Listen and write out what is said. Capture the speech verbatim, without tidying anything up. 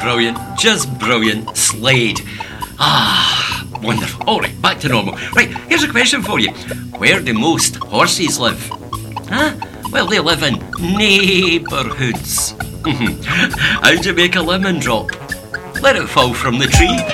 brilliant, just brilliant. Slade. Ah, wonderful. All right, back to normal. Right, here's a question for you. Where do most horses live? Huh? Well, they live in neighbourhoods. How'd you make a lemon drop? Let it fall from the tree.